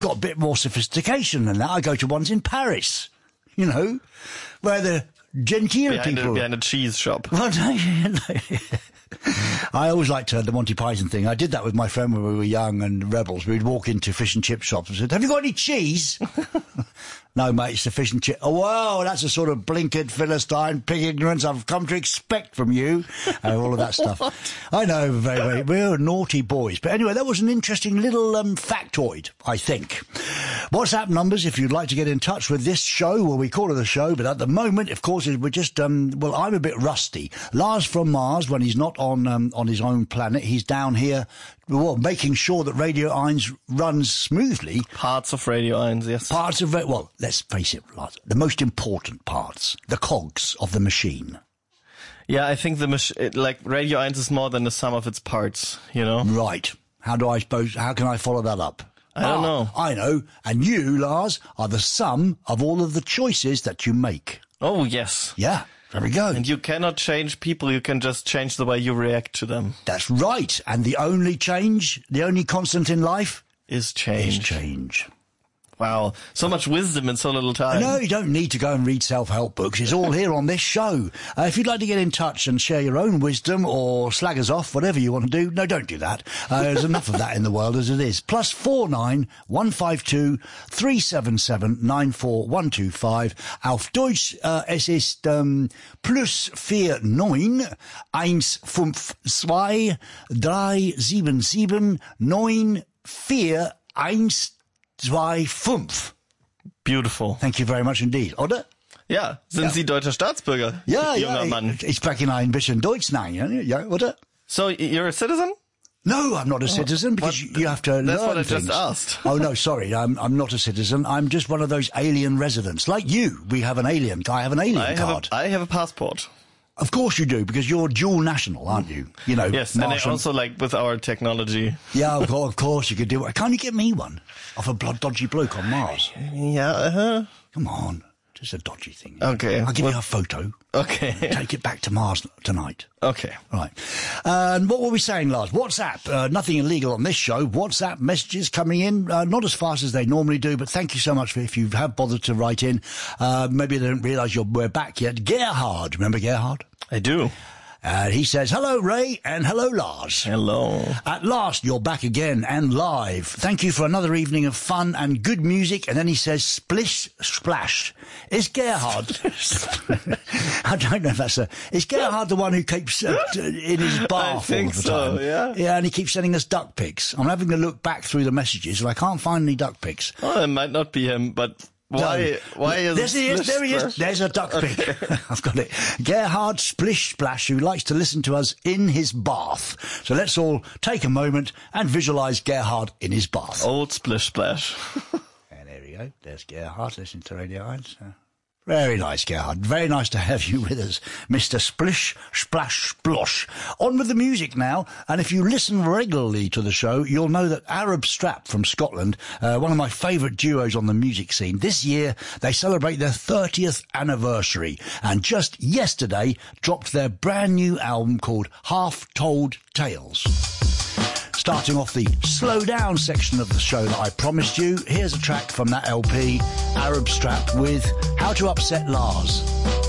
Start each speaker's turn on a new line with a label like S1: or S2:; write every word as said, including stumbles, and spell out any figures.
S1: got a bit more sophistication than that. I go to ones in Paris, you know, where the genteel
S2: behind
S1: people...
S2: A, behind a cheese shop.
S1: Well, no, no. I always liked uh, the Monty Python thing. I did that with my friend when we were young and rebels. We'd walk into fish and chip shops and said, have you got any cheese? No, mate, it's the fish and chip. Oh, wow, that's a sort of blinkered Philistine pig ignorance I've come to expect from you. And all of that stuff. I know, very, very, we're naughty boys. But anyway, that was an interesting little um, factoid, I think. WhatsApp numbers, if you'd like to get in touch with this show, well, we call it a show, but at the moment, of course, we're just, um, well, I'm a bit rusty. Lars from Mars, when he's not on um, on his own planet, he's down here, well, making sure that Radio Eins runs smoothly.
S2: Parts of Radio Eins, yes.
S1: Parts of, well, let's face it, Lars, the most important parts, the cogs of the machine.
S2: Yeah, I think the mach- it, like Radio Eins is more than the sum of its parts, you know?
S1: Right. How do I suppose, how can I follow that up?
S2: I don't
S1: ah,
S2: know.
S1: I know. And you, Lars, are the sum of all of the choices that you make.
S2: Oh, yes.
S1: Yeah. There we go.
S2: And you cannot change people, you can just change the way you react to them.
S1: That's right. And the only change, the only constant in life
S2: is change.
S1: Is change.
S2: Wow. So much wisdom in so little time.
S1: No, you don't need to go and read self-help books. It's all here on this show. Uh, if you'd like to get in touch and share your own wisdom or slag us off, whatever you want to do, no, don't do that. Uh, there's enough of that in the world as it is. Plus four nine one five two three seven seven nine four one two five. Auf Deutsch, uh, es ist um, plus vier neun eins fünf zwei drei sieben sieben neun vier eins zwei fünf.
S2: Beautiful.
S1: Thank you very much indeed. Oder?
S2: Ja, sind
S1: ja.
S2: Sie deutscher Staatsbürger?
S1: Ja,
S2: junger
S1: ja.
S2: Mann.
S1: Ich, ich spreche ein bisschen Deutsch now, ja, oder?
S2: So, you're a citizen?
S1: No, I'm not a citizen because
S2: what?
S1: you have to
S2: That's
S1: learn
S2: what I
S1: things.
S2: just asked.
S1: Oh, no, sorry. I'm, I'm not a citizen. I'm just one of those alien residents. Like you. We have an alien. I have an alien
S2: I
S1: card.
S2: have a, I have a passport.
S1: Of course you do, because you're dual national, aren't you? You know,
S2: yes, and I
S1: Martian.
S2: also like with our technology.
S1: Yeah, of course, of course you could do it. Can't you get me one off a blood dodgy bloke on Mars?
S2: Yeah, uh-huh.
S1: Come on. Just a dodgy thing.
S2: Okay.
S1: I'll give
S2: well,
S1: you a photo.
S2: Okay.
S1: Take it back to Mars tonight.
S2: Okay.
S1: Right. And what were we saying, Lars? WhatsApp. Uh, nothing illegal on this show. WhatsApp messages coming in, uh, not as fast as they normally do, but thank you so much for if you have bothered to write in. Uh, maybe they don't realise you're we're back yet. Gerhard. Remember Gerhard?
S2: I do.
S1: Uh, he says, hello, Ray, and hello, Lars.
S2: Hello.
S1: At last, you're back again and live. Thank you for another evening of fun and good music. And then he says, splish, splash. Is Gerhard... I don't know if that's a... Is Gerhard the one who keeps uh, in his bath
S2: I think
S1: all the
S2: so,
S1: time?
S2: yeah.
S1: Yeah, and he keeps sending us duck pics. I'm having to look back through the messages, and I can't find any duck pics.
S2: Oh, it might not be him, but... Why?
S1: No.
S2: Why is
S1: there he is? There he is. There's a duck pic. Okay. I've got it. Gerhard Splish Splash, who likes to listen to us in his bath. So let's all take a moment and visualise Gerhard in his bath.
S2: Old Splish Splash.
S1: And there we go. There's Gerhard listening to Radio Eins. Uh, very nice, Gerhard. Very nice to have you with us, Mister Splish Splash Splosh. On with the music now, and if you listen regularly to the show, you'll know that Arab Strap from Scotland, uh, one of my favourite duos on the music scene, this year they celebrate their thirtieth anniversary, and just yesterday dropped their brand new album called Half Told Tales. Starting off the slow down section of the show that I promised you, here's a track from that L P, Arab Strap with How to Upset Lars.